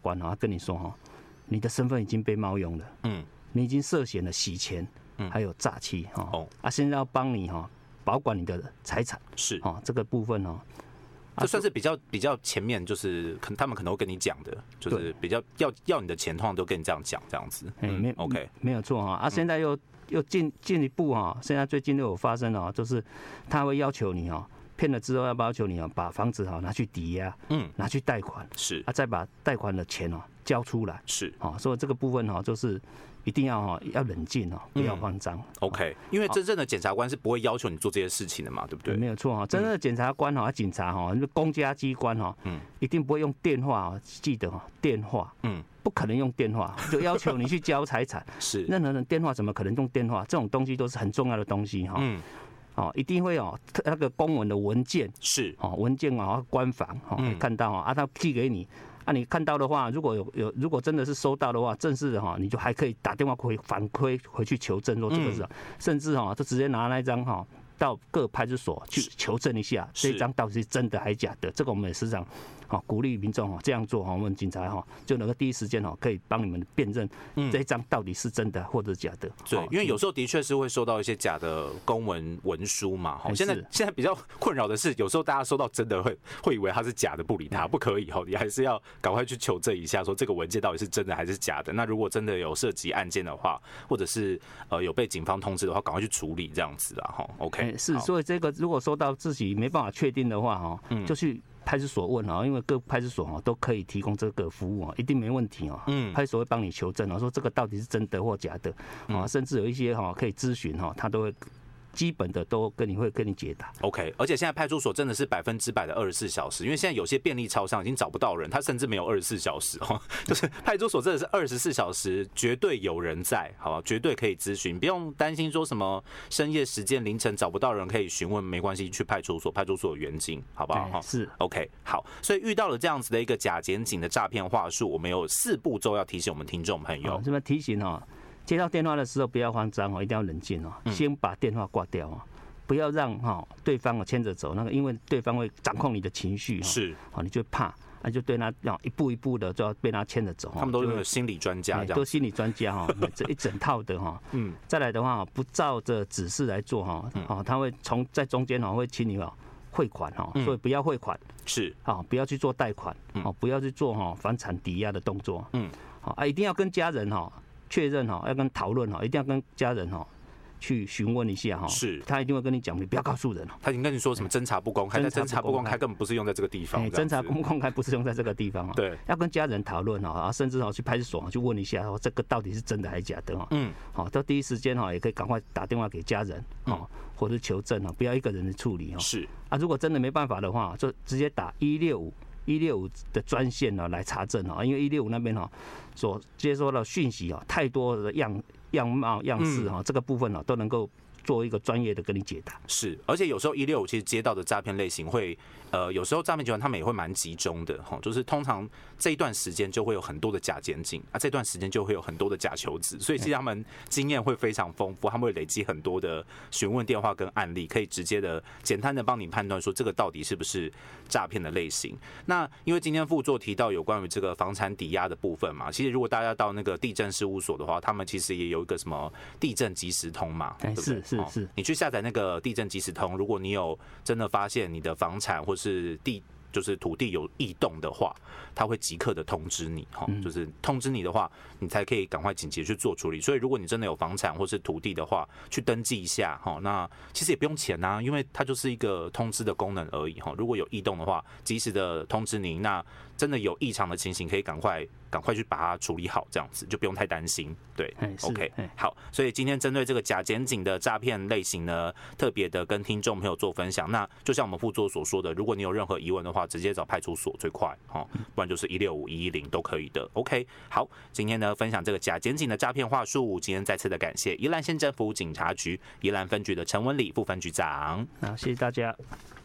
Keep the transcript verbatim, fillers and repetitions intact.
官哈，跟你说哈，你的身份已经被冒用了，嗯，你已经涉嫌了洗钱，嗯，还有诈欺哈，哦，啊，现在要帮你哈保管你的财产， 是哈，这个部分哈。 这算是比较比较前面，就是可能他们可能会跟你讲的，就是比较要要你的钱，通常都跟你这样讲，这样子。 嗯，没 OK， 没有错哈。啊，现在又又进进一步哈，现在最近都有发生了，就是他会要求你哈，骗了之后要要求你啊，把房子哈拿去抵押，嗯，拿去贷款， 是啊，再把贷款的钱哦交出来， 是啊，所以这个部分哈，就是一定要哈要冷静哦，不要慌张。 嗯、OK， 因为真正的检察官是不会要求你做这些事情的嘛，对不对？ 没有错哈，真正的检察官哈、警察哈、公家机关哈，嗯，一定不会用电话，记得哈，电话，嗯。不可能用电话，就要求你去交财产。 是， 任何人电话怎么可能用电话？这种东西都是很重要的东西哈。嗯。哦，一定会哦，那个公文的文件是哦，文件啊，官房哦，嗯、看到啊，他寄给你啊，你看到的话，如果有有，如果真的是收到的话，正式的哈，你就还可以打电话回反馈回去求证说这个是，嗯、甚至哈，就直接拿那一张哈到各派出所去求证一下，这一张到底是真的还是假的。这个我们也时常好鼓励民众这样做，我们警察就能够第一时间可以帮你们辨认这一张到底是真的或者假的。 对，因为有时候的确是会收到一些假的公文文书嘛。现在现在比较困扰的是，有时候大家收到真的会会以为它是假的，不理它，不可以，你还是要赶快去求证一下，说这个文件到底是真的还是假的。那如果真的有涉及案件的话，或者是呃有被警方通知的话，赶快去处理这样子啊。OK， 是，所以这个如果收到自己没办法确定的话，哈，就去派出所问啊，因为各派出所都可以提供这个服务啊，一定没问题啊。嗯，派出所会帮你求证啊，说这个到底是真的或假的啊，甚至有一些哈可以咨询哈，他都会。基本的都跟你会跟你解答 ，OK， 而且现在派出所真的是百分之百的二十四小时，因为现在有些便利超商已经找不到人，他甚至没有二十四小时哦，就是派出所真的是二十四小时，绝对有人在，好，绝对可以咨询，不用担心说什么深夜时间凌晨找不到人可以询问，没关系，去派出所，派出所有员警，好不好？ 是 OK， 好，所以遇到了这样子的一个假检警的诈骗话术，我们有四步骤要提醒我们听众朋友， 这边提醒哦。接到电话的时候不要慌张哦，一定要冷静哦，先把电话挂掉哦，不要让哈对方牵着走，那个因为对方会掌控你的情绪， 是， 好你就怕，那就对他一步一步的就要被他牵着走。 他们都是心理专家， 都心理专家哈，这一整套的哈，嗯，再来的话不照着指示来做哈，哦，他会从在中间哈会请你哦汇款哈，所以不要汇款， 是， 啊，不要去做贷款，哦，不要去做哈房产抵押的动作，嗯，好啊，一定要跟家人哈。确认哈，要跟讨论哈，一定要跟家人哈去询问一下哈。 是， 他一定会跟你讲，你不要告诉人。 他已经跟你说什么侦查不公开，但侦查不公开根本不是用在这个地方。 侦查不公开不是用在这个地方啊。 对， 要跟家人讨论哈，甚至哈去派出所去问一下，这个到底是真的还是假的哈。嗯。好，到第一时间哈，也可以赶快打电话给家人哦，或者求证哈，不要一个人的处理哈。 是。 啊，如果真的没办法的话，就直接打一六五。一六五的专线呢来查证啊，因为一六五那边哈所接收到讯息啊，太多的样样貌样式哈，这个部分呢都能够做一个专业的跟你解答。 是，而且有时候一六五其实接到的诈骗类型会，呃，有时候诈骗集团他们也会蛮集中的哈，就是通常这一段时间就会有很多的假检警啊，这段时间就会有很多的假求职，所以其实他们经验会非常丰富，他们会累积很多的询问电话跟案例，可以直接的简单的帮你判断说这个到底是不是诈骗的类型。那因为今天副座提到有关于这个房产抵押的部分嘛，其实如果大家到那个地政事务所的话，他们其实也有一个什么地政即时通嘛，对不对？ 是是是， 哦，你去下载那个地政即时通，如果你有真的发现你的房产或是地就是土地有异动的话，他会即刻的通知你，就是通知你的话，你才可以赶快紧急去做处理。所以如果你真的有房产或是土地的话，去登记一下，那其实也不用钱啊，因为它就是一个通知的功能而已。如果有异动的话，及时的通知您，那真的有异常的情形，可以赶快赶快去把它处理好，这样子就不用太担心。对 ，OK， 好，所以今天针对这个假检警的诈骗类型呢，特别的跟听众朋友做分享。那就像我们副座所说的，如果你有任何疑问的话，直接找派出所最快，不然就是一六五一一零都可以的。OK， 好，今天呢分享这个假检警的诈骗话术，今天再次的感谢宜兰县政府警察局宜兰分局的陈文礼副分局长。 好，谢谢大家。